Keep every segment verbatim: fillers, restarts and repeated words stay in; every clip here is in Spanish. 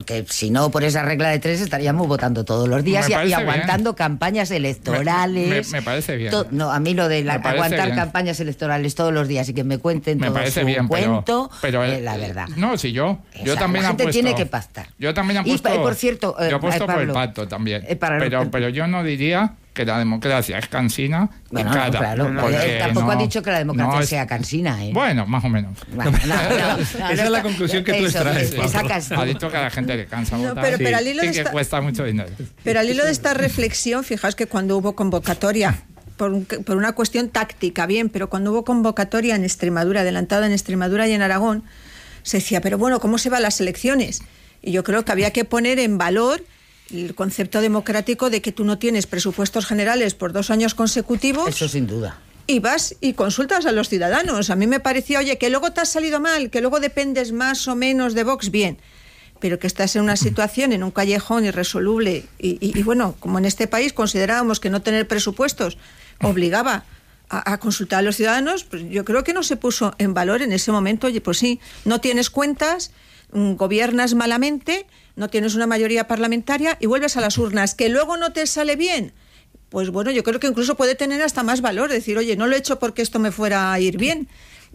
porque si no, por esa regla de tres estaríamos votando todos los días y, y aguantando bien. campañas electorales. Me, me, me parece bien. To, no, a mí lo de la, aguantar bien. campañas electorales todos los días y que me cuenten me todo parece su bien, cuento, pero, pero eh, la verdad. No, si yo, o yo sea, también la gente apuesto, tiene que pactar. Yo también apuesto. Y, por cierto, eh, yo apuesto eh, Pablo, por el pacto también. Eh, para, pero, eh, pero yo no diría que la democracia es cansina. Bueno, no, claro. No, tampoco no, ha dicho que la democracia no es, sea cansina, ¿eh? Bueno, más o menos. Bueno, no, no, no, Esa es la conclusión que tú eso, extraes. Es, ha dicho que a la gente le cansa no, votar pero, sí. pero al hilo y de que esta, cuesta mucho dinero. Pero al hilo de esta reflexión, fijaos que cuando hubo convocatoria, por, un, por una cuestión táctica, bien, pero cuando hubo convocatoria en Extremadura, adelantada en Extremadura y en Aragón, se decía, pero bueno, ¿cómo se van las elecciones? Y yo creo que había que poner en valor el concepto democrático de que tú no tienes presupuestos generales por dos años consecutivos. Eso sin duda. Y vas y consultas a los ciudadanos. A mí me parecía, oye, que luego te has salido mal, que luego dependes más o menos de Vox, bien, pero que estás en una situación, en un callejón irresoluble. Y, y, y bueno, como en este país considerábamos que no tener presupuestos obligaba a, a consultar a los ciudadanos, pues yo creo que no se puso en valor en ese momento. Oye, pues sí, no tienes cuentas, gobiernas malamente, no tienes una mayoría parlamentaria y vuelves a las urnas. ¿Que luego no te sale bien? Pues bueno, yo creo que incluso puede tener hasta más valor, decir, oye, no lo he hecho porque esto me fuera a ir bien.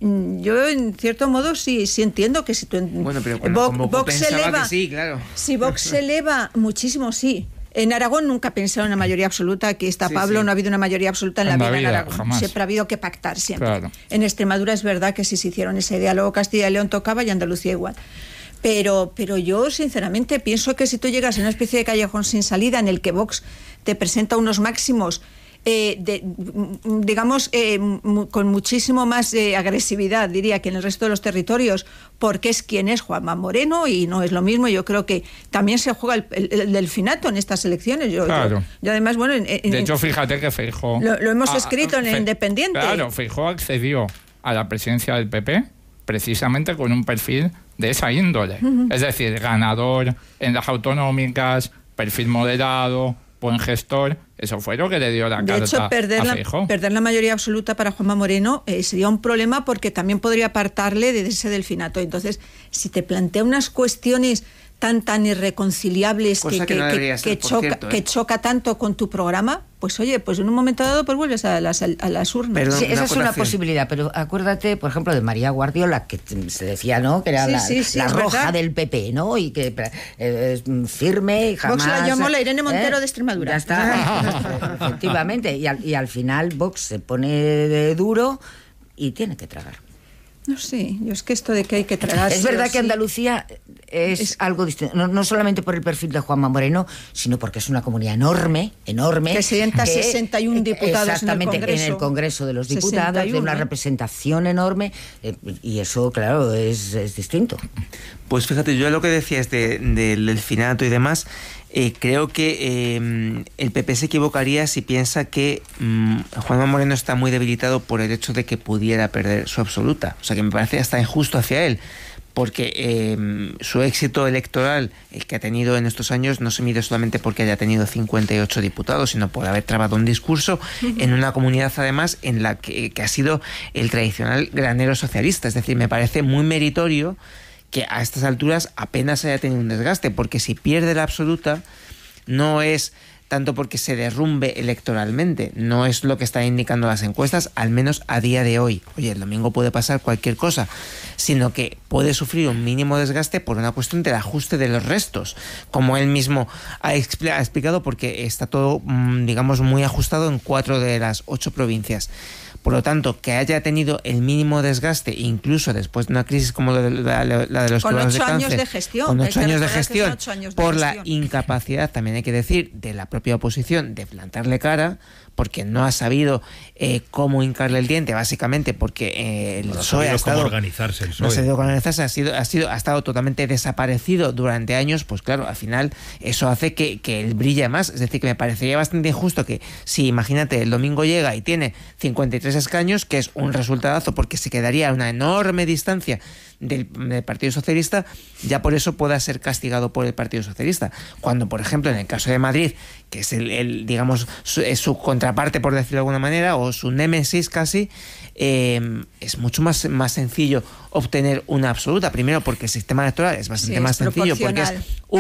Yo, en cierto modo, sí, sí entiendo que si tú... Bueno, pero cuando Vox, Vox eleva, que sí, claro. Si Vox se eleva muchísimo, sí. En Aragón nunca pensaron en una mayoría absoluta. Aquí está sí, Pablo, sí. No ha habido una mayoría absoluta en, en la, vida, vida en Aragón. Jamás. Siempre ha habido que pactar, siempre. Claro. En Extremadura es verdad que sí se hicieron ese diálogo, Castilla y León tocaba y Andalucía igual. Pero, pero yo, sinceramente, pienso que si tú llegas a una especie de callejón sin salida en el que Vox te presenta unos máximos, eh, de, digamos, eh, con muchísimo más eh, agresividad, diría, que en el resto de los territorios, porque es quien es Juanma Moreno y no es lo mismo. Yo creo que también se juega el, el, el delfinato en estas elecciones. Yo, claro. yo, yo además, bueno... En, en, de hecho, fíjate que Feijóo... Lo, lo hemos escrito a, en el Independiente. Claro, Feijóo accedió a la presidencia del P P precisamente con un perfil de esa índole. Uh-huh. Es decir, ganador en las autonómicas, perfil moderado, buen gestor. Eso fue lo que le dio la de carta hecho, perder a la, Feijóo. perder la mayoría absoluta para Juanma Moreno eh, sería un problema porque también podría apartarle de ese delfinato. Entonces, si te plantea unas cuestiones tan tan irreconciliables que, que, que, que, ser, choca, cierto, ¿eh? que choca tanto con tu programa, pues oye, pues en un momento dado pues vuelves a las, a las urnas. Perdón, sí, esa es una posibilidad, pero acuérdate, por ejemplo, de María Guardiola, que se decía, ¿no?, que era sí, la, sí, sí, la roja verdad. del P P, ¿no?, y que eh, es firme y jamás... Vox la llamó la Irene Montero ¿eh? de Extremadura. Ya está, efectivamente, y al, y al final Vox se pone de duro y tiene que tragar. No sé, yo es que esto de que hay que tragar... Es verdad que sí. Andalucía es, es algo distinto, no, no solamente por el perfil de Juanma Moreno, sino porque es una comunidad enorme, enorme. Que sienta que, sesenta y uno diputados exactamente, en el Congreso. en el Congreso de los Diputados, sesenta y uno, de una ¿eh? representación enorme, eh, y eso, claro, es, es distinto. Pues fíjate, yo lo que decías de, del delfinato y demás... Eh, creo que eh, el P P se equivocaría si piensa que mm, Juanma Moreno está muy debilitado por el hecho de que pudiera perder su absoluta. O sea, que me parece hasta injusto hacia él, porque eh, su éxito electoral, el que ha tenido en estos años, no se mide solamente porque haya tenido cincuenta y ocho diputados, sino por haber trabado un discurso uh-huh. en una comunidad, además, en la que, que ha sido el tradicional granero socialista. Es decir, me parece muy meritorio que a estas alturas apenas haya tenido un desgaste, porque si pierde la absoluta no es tanto porque se derrumbe electoralmente, no es lo que están indicando las encuestas, al menos a día de hoy. Oye, el domingo puede pasar cualquier cosa, sino que puede sufrir un mínimo desgaste por una cuestión del ajuste de los restos, como él mismo ha explicado, porque está todo, digamos, muy ajustado en cuatro de las ocho provincias. Por lo tanto, que haya tenido el mínimo desgaste, incluso después de una crisis como la de, la, la de los privados de cáncer, años de gestión, con ocho años de gestión, ocho años de por gestión. La incapacidad, también hay que decir, de la propia oposición de plantarle cara, porque no ha sabido eh, cómo hincarle el diente, básicamente porque eh, el no P S O E ha ha estado... cómo organizarse el P S O E. No ha sabido cómo organizarse, ha, sido, ha, sido, ha estado totalmente desaparecido durante años, pues claro, al final eso hace que, que él brille más. Es decir, que me parecería bastante injusto que si, imagínate, el domingo llega y tiene cincuenta y tres escaños, que es un resultadazo porque se quedaría a una enorme distancia del, del Partido Socialista, ya por eso pueda ser castigado por el Partido Socialista. Cuando, por ejemplo, en el caso de Madrid, que es el, el digamos, su, es su contraparte, por decirlo de alguna manera, o su némesis casi, eh, es mucho más, más sencillo obtener una absoluta. Primero porque el sistema electoral es bastante sí, más es sencillo, porque es